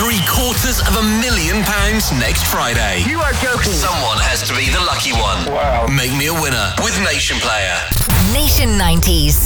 £750,000 next Friday. You are joking. Someone has to be the lucky one. Wow. Make me a winner with Nation Player. Nation 90s.